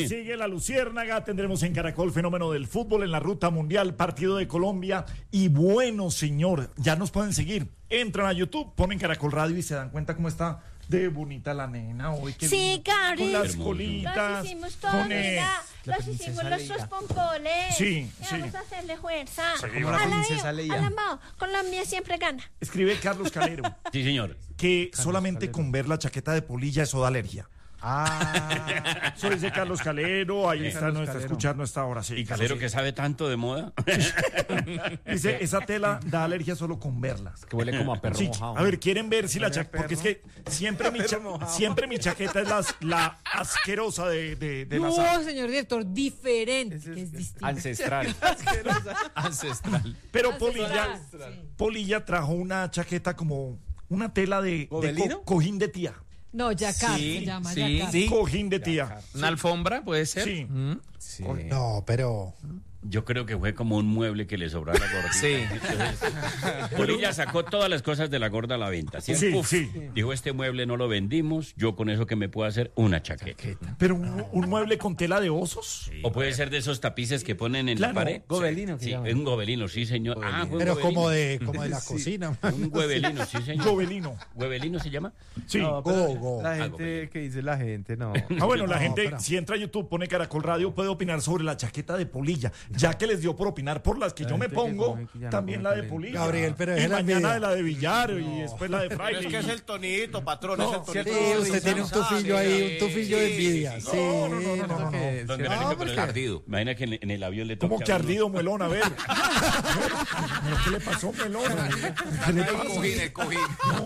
Sí. Sigue la Luciérnaga, tendremos en Caracol fenómeno del fútbol en la ruta mundial, partido de Colombia. Y bueno, señor, ya nos pueden seguir. Entran a YouTube, ponen Caracol Radio y se dan cuenta cómo está de bonita la nena hoy. Sí, Gary. Con las colitas. Los hicimos todos, con mira. Los hicimos los pompoles. Sí, Vamos a hacerle fuerza. Como la princesa Leia. Alambao, Colombia siempre gana. Escribe Carlos Calero. Sí, señor. Que solamente con ver la chaqueta de polilla eso da alergia. Eso dice Carlos Calero, ahí está, no está escuchando esta hora. Sí, Y Calero que sabe tanto de moda. Dice, esa tela da alergia solo con verla. Que huele como a perro Sí, mojado. a ver, quieren ver si la chaqueta, porque es que siempre mi chaqueta es la asquerosa de la No, sala. señor director, diferente, que es distinto. Ancestral. Ancestral. Pero Ancestral, Polilla trajo una chaqueta como una tela de ¿Gobelino? cojín de tía. No, Yacar Sí, se llama, sí. Yacar. Sí. Cojín de tía. ¿Una alfombra puede ser? Sí. Sí. No, pero Yo creo que fue como un mueble que le sobró a la gordita. Sí. Entonces, Polilla sacó todas las cosas de la gorda a la venta. ¿Sí? Sí, Puf. sí. Dijo, este mueble no lo vendimos, yo con eso que me puedo hacer una chaqueta. Pero un mueble con tela de osos. O puede ser de esos tapices que ponen en Claro. la pared. Gobelino, Sí, que llaman. es un gobelino, sí, señor. Ah, fue un pero gobelino. como de la cocina. Un huevelino, sí, señor. Gobelino. ¿Huevelino se llama? Sí. Go. La Algo gente que dice la gente, no. La No, gente, pero- si entra a YouTube, pone Caracol Radio, puede opinar sobre la chaqueta de Polilla. Ya que les dio por opinar por las que La yo me gente que pongo, come, que ya no también come la de talento. Polilla. Gabriel, pero y es la mañana envidia. de la de Villar y después la de Fraile. Pero es que es el tonito, patrón, No, es el tonito. Sí, usted tiene un tufillo ahí, un tufillo de envidia. Sí, no. Don No, Verónico, porque- pero ardido. Imagina que en el avión le toca. ¿Cómo que a uno. ardido, Muelón? A ver. ¿Qué le pasó, Muelón? ¿Qué le pasa? El cojín.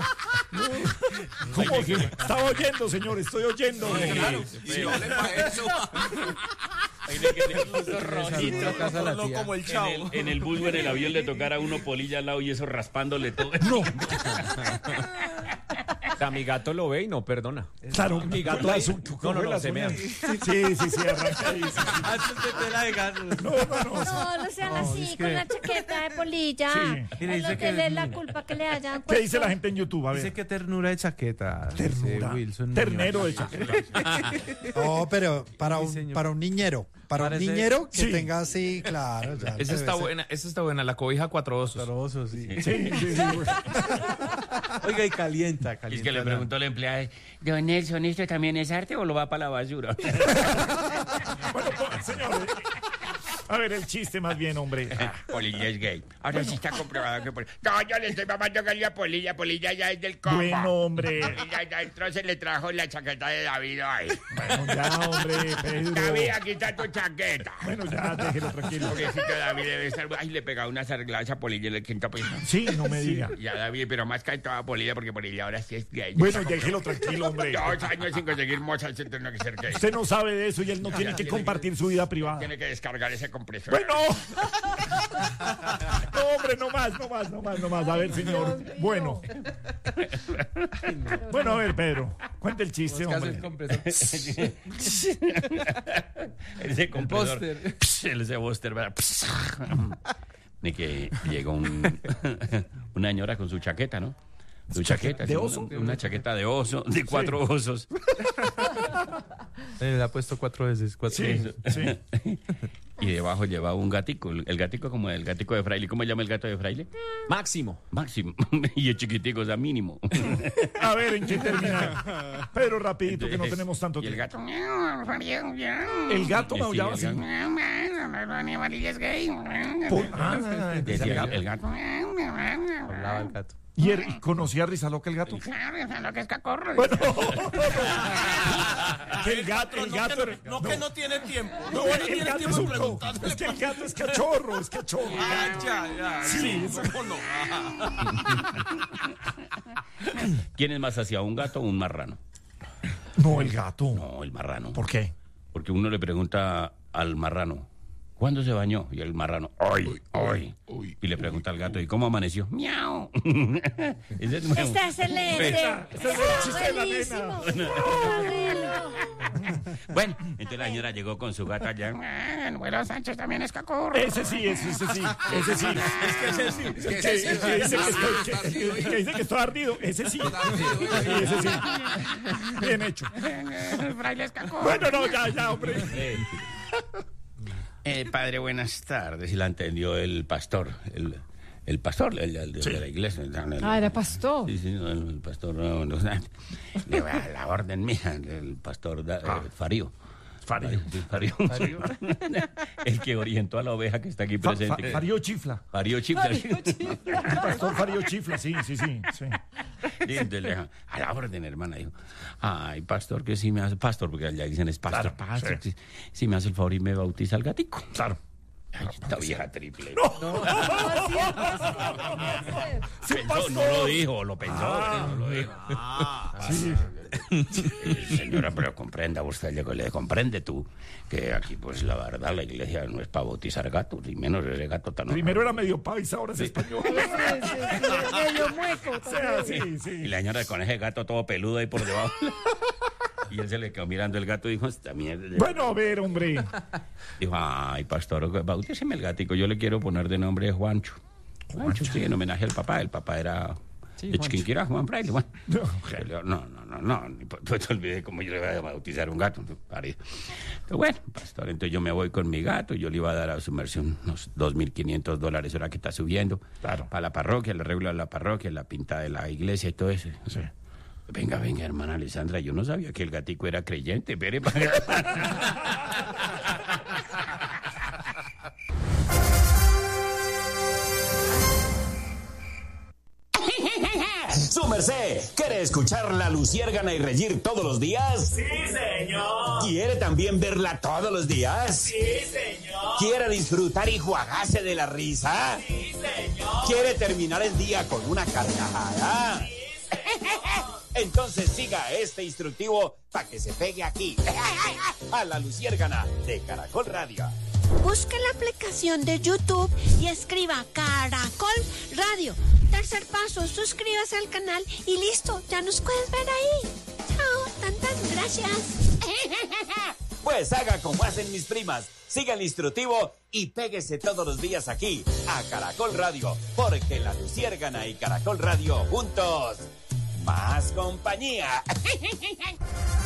¿Cómo que? Estaba oyendo, señor, estoy oyendo. Claro, si no le para eso. Rojito, casa la No tía. como el chavo. En el bus o en el avión le tocara a uno Polilla al lado y eso raspándole todo. No, O sea, mi gato lo ve y no perdona. claro, Mi gato la ahí- su- No, se mea. Sí, arranca ahí. Sí. No. No sean así con la chaqueta de Polilla. Sí. Y le No dice que- denle la culpa que le hayan ¿Qué puesto. dice la gente en YouTube? A Dice ver. que ternura de chaqueta. dice Ternura. Wilson Ternero de Muñoz. chaqueta. No, pero para Sí, un, señor. para un niñero. Para un Parece- niñero que Sí. tenga así, claro. Ya, Esa está buena, la cobija cuatro osos. Sí. Sí. Oiga, y calienta. Y es que le preguntó al empleado, don Nelson, ¿esto también es arte o lo va para la basura? Bueno, señores. A ver, el chiste más bien, hombre. Polilla es gay. Ahora sí está comprobado que Polilla... No, yo le estoy mamando gallo a Polilla. Polilla ya es del combo. Bueno, hombre. Polilla ya entró, se le trajo la chaqueta de David ahí. Bueno, ya, hombre, Pedro. David, aquí está tu chaqueta. Bueno, ya, déjelo tranquilo. Pobrecito David debe estar... Ay, le pegaba unas arregladas a Polilla en el quinto piso. Sí, no me diga. Ya, David, pero más cae toda Polilla porque Polilla ahora sí es gay. Bueno, déjelo tranquilo, hombre. 2 años sin conseguir moza, se tiene que ser gay. Usted no sabe de eso y él no tiene que compartir su vida privada. Tiene que descargar ese compresor. Bueno. No, hombre, no más. A ver, señor. Bueno. Bueno, a ver, Pedro. Cuenta el chiste, hombre. Ese compresor. Buster. Ese Buster, ¿verdad? De que llegó una señora con su chaqueta, ¿no? Su chaqueta. ¿De sí, oso? Una chaqueta de oso, de 4 osos. Le ha puesto 4 veces. Sí. Y debajo llevaba un gatico. El gatico como el gatico de Fraile. ¿Cómo se llama el gato de Fraile? Máximo. Máximo. Y el chiquitico, o sea, mínimo. A ver, ¿en qué termina? Pedro, rapidito, que no tenemos tanto Y el tiempo. gato. El gato Sí, maullaba el así. Decía el gato. Hablaba el gato. ¿Y conocía a Rizaloca el gato? Claro, lo que es cacorro. Bueno, que el gato. No, que no tiene tiempo. No, No, el tiene gato tiempo es un preguntándole. Es que el gato es cachorro, Ya. Sí, ¿Cómo no? ¿Quién es más hacia un gato o un marrano? No, el gato. No, el marrano. ¿Por qué? Porque uno le pregunta al marrano, ¿cuándo se bañó? Y el marrano, hoy. Y le pregunta al gato, ¿y cómo amaneció? ¡Miau! Ese es nuevo. Está excelente. Ese es el chiste de la Buenísimo. nena. Abrilo. Bueno, entonces la señora llegó con su gata allá. El abuelo Sánchez también es cacurro. Ese sí. Es que ese sí. Que dice que estoy ardido. Ese sí. Ese sí. Bien hecho. El fraile es cacurro. Bueno, no, ya, hombre. Padre, buenas tardes. Y la entendió el pastor. El pastor de la iglesia. Era pastor. Sí, el pastor. Le va a la orden mía, el pastor Farío. Farío. El que orientó a la oveja que está aquí presente. Farío Chifla. Farío Chifla. Pastor Farío Chifla, sí. Y entonces, a la orden, hermana, dijo, ay, pastor, que si me hace, pastor, porque allá dicen es pastor, Claro, pastor, sí. si me hace el favor y me bautiza el gatico. Claro. Ay, esta vieja triple. No lo dijo, lo pensó, no lo dijo. Sí. Señora, pero comprenda usted, le comprende tú, que aquí, pues, la verdad, la iglesia no es para bautizar gatos, y menos ese gato tan... Primero era medio paisa, ahora es español. Medio mueco. O sea, sí. Y la señora con ese gato todo peludo ahí por debajo. Y él se le quedó mirando el gato y dijo, esta mierda. Bueno, a ver, hombre. Dijo, ay, pastor, bautíceme el gatico, yo le quiero poner de nombre Juancho. Juancho, sí, en homenaje al papá. El papá era de Chiquinquirá, Juan Fraile. Bueno. No, pues te olvidé cómo yo le iba a bautizar un gato. Pero bueno, pastor, entonces yo me voy con mi gato, yo le iba a dar a su merced unos $2,500, ahora que está subiendo. Claro. Para la parroquia, el arreglo de la parroquia, la pinta de la iglesia y todo eso. Sí. Venga, hermana Alessandra, yo no sabía que el gatico era creyente. Espere, Su merced, ¿quiere escuchar La Luciérgana y reír todos los días? Sí, señor. ¿Quiere también verla todos los días? Sí, señor. ¿Quiere disfrutar y juagarse de la risa? Sí, señor. ¿Quiere terminar el día con una carcajada? Entonces siga este instructivo para que se pegue aquí, a La Luciérgana de Caracol Radio. Busca la aplicación de YouTube y escriba Caracol Radio. Tercer paso, suscríbase al canal y listo, ya nos puedes ver ahí. Chao, tantas gracias. Pues haga como hacen mis primas, siga el instructivo y péguese todos los días aquí, a Caracol Radio, porque La Luciérgana y Caracol Radio juntos, más compañía.